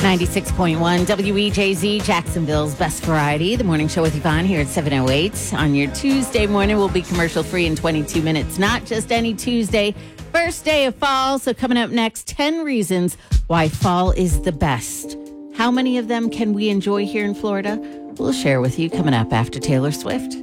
96.1 WEJZ, Jacksonville's best variety. The morning show with Yvonne here at 7:08. On your Tuesday morning, we'll be commercial-free in 22 minutes. Not just any Tuesday, first day of fall. So coming up next, 10 reasons why fall is the best. How many of them can we enjoy here in Florida? We'll share with you coming up after Taylor Swift.